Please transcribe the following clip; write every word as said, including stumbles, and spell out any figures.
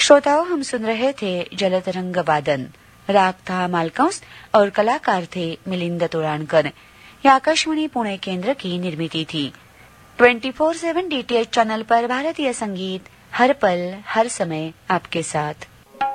श्रोताओं, हम सुन रहे थे जलतरंग वादन। राग था मालकंस और कलाकार थे मिलिंद तोड़ाणकर। यह आकाशवाणी पुणे केंद्र की निर्मिति थी। Twenty four seven DTH channel पर भारतीय संगीत हर पल हर समय आपके साथ।